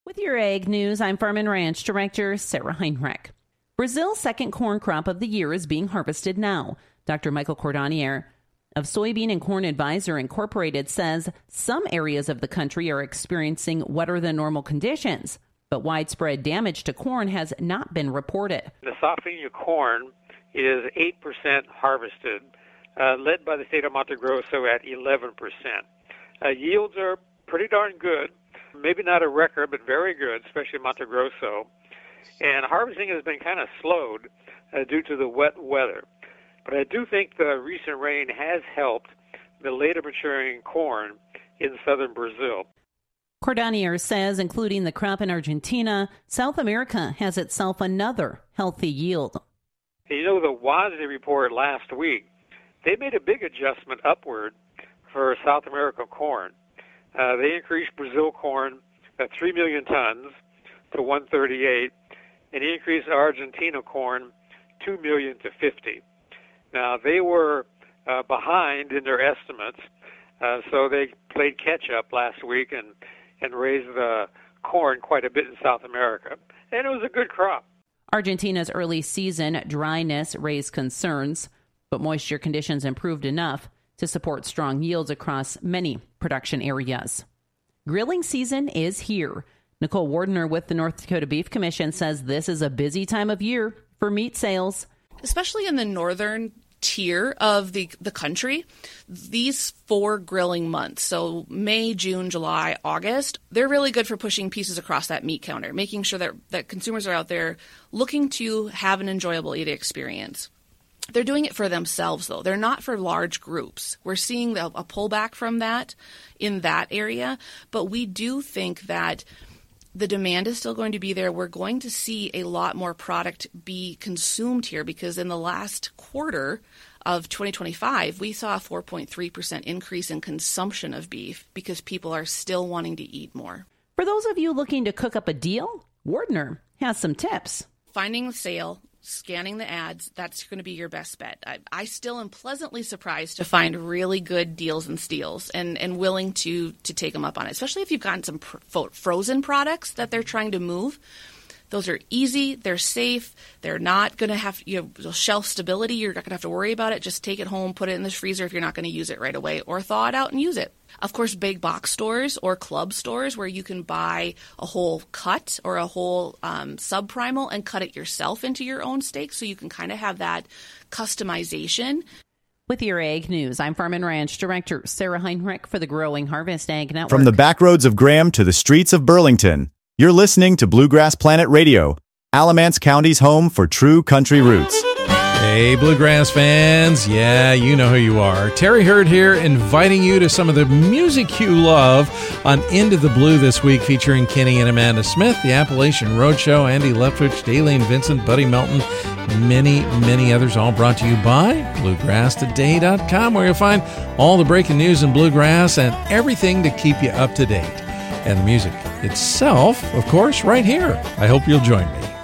With your Ag News, I'm Farm and Ranch Director Sarah Heinrich. Brazil's second corn crop of the year is being harvested now. Dr. Michael Cordonnier of Soybean and Corn Advisor Incorporated says some areas of the country are experiencing wetter than normal conditions, but widespread damage to corn has not been reported. The Safrinha corn is 8% harvested, led by the state of Mato Grosso at 11%. Yields are pretty darn good. Maybe not a record, but very good, especially Mato Grosso. And harvesting has been kind of slowed due to the wet weather. But I do think the recent rain has helped the later maturing corn in southern Brazil. Cordonnier says, including the crop in Argentina, South America has itself another healthy yield. You know, the WASDE report last week, they made a big adjustment upward for South America corn. They increased Brazil corn at 3 million tons to 138, and they increased Argentina corn 2 million to 50. Now, they were behind in their estimates, so they played catch-up last week and raised the corn quite a bit in South America. And it was a good crop. Argentina's early season dryness raised concerns, but moisture conditions improved enough to support strong yields across many production areas. Grilling season is here. Nicole Wardner with the North Dakota Beef Commission says this is a busy time of year for meat sales. Especially in the northern tier of the country, these 4 grilling months, so May, June, July, August, they're really good for pushing pieces across that meat counter, making sure that consumers are out there looking to have an enjoyable eating experience. They're doing it for themselves, though. They're not for large groups. We're seeing a pullback from that in that area, but we do think that the demand is still going to be there. We're going to see a lot more product be consumed here because in the last quarter of 2025, we saw a 4.3% increase in consumption of beef because people are still wanting to eat more. For those of you looking to cook up a deal, Wardner has some tips. Finding the sale, scanning the ads, that's going to be your best bet. I still am pleasantly surprised to find really good deals and steals and willing to take them up on it, especially if you've gotten some frozen products that they're trying to move. Those are easy, they're safe, they're not going to have shelf stability, you're not going to have to worry about it. Just take it home, put it in the freezer if you're not going to use it right away, or thaw it out and use it. Of course, big box stores or club stores where you can buy a whole cut or a whole subprimal and cut it yourself into your own steak so you can kind of have that customization. With your Ag News, I'm Farm and Ranch Director Sarah Heinrich for the Growing Harvest Ag Network. From the back roads of Graham to the streets of Burlington, you're listening to Bluegrass Planet Radio, Alamance County's home for true country roots. Hey, Bluegrass fans. Yeah, you know who you are. Terry Hurd here, inviting you to some of the music you love on Into the Blue this week, featuring Kenny and Amanda Smith, the Appalachian Roadshow, Andy Leftwich, Daylene Vincent, Buddy Melton, many, many others, all brought to you by BluegrassToday.com, where you'll find all the breaking news in Bluegrass and everything to keep you up to date. And the music itself, of course, right here. I hope you'll join me.